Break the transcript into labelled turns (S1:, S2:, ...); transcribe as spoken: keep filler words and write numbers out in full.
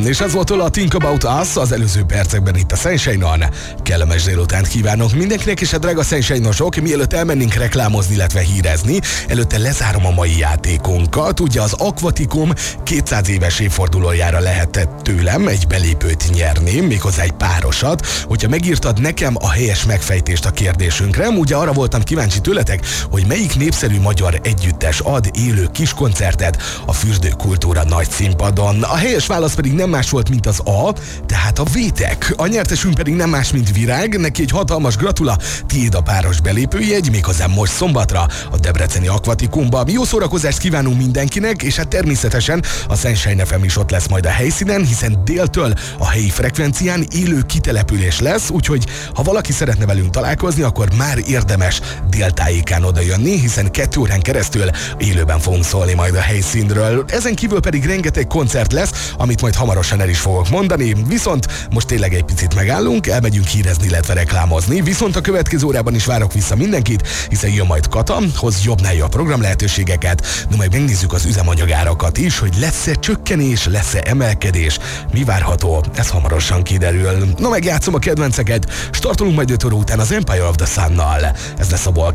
S1: és ez volt a Think About Us az előző percekben itt a Sunshine-on. Kellemes délutánt kívánok mindenkinek, és a drága Sunshine-osok, mielőtt elmennénk reklámozni, illetve hírezni, előtte lezárom a mai játékunkat. Ugye az Aquaticum kétszáz éves évfordulójára lehetett tőlem egy belépőt nyerni, méghozzá egy párosat, hogyha megírtad nekem a helyes megfejtést a kérdésünkre. Ugye arra voltam kíváncsi tőletek, hogy melyik népszerű magyar együttes ad élő kiskoncertet a Fürdőkultúra nagy színpadon. A helyes válasz pedig nem más volt, mint az A, tehát a Vétek. A nyertesünk pedig nem más, mint Virág, neki egy hatalmas gratula, tiéd a páros belépőjegy, méghozzá most szombatra a debreceni Aquaticumba. Jó szórakozást kívánunk mindenkinek, és hát természetesen a Sunshine ef em is ott lesz majd a helyszínen, hiszen déltől a helyi frekvencián élő kitelepülés lesz, úgyhogy ha valaki szeretne velünk találkozni, akkor már érdemes déltájékán oda jönni, hiszen kettő órán keresztül élőben fogunk szólni majd a helyszínről. Ezen kívül pedig rengeteg koncert lesz, amit majd hamarosan el is fogok mondani, viszont most tényleg egy picit megállunk, elmegyünk hírezni, illetve reklámozni, viszont a következő órában is várok vissza mindenkit, hiszen jön majd Kata, hoz jobbnál jobb program lehetőségeket, no majd megnézzük az üzemanyagárakat is, hogy lesz-e csökkenés, lesz-e emelkedés, mi várható, ez hamarosan kiderül. No megjátszom a kedvenceket, startolunk majd öt óra után az Empire of the Sun-nal. Ez lesz a Walk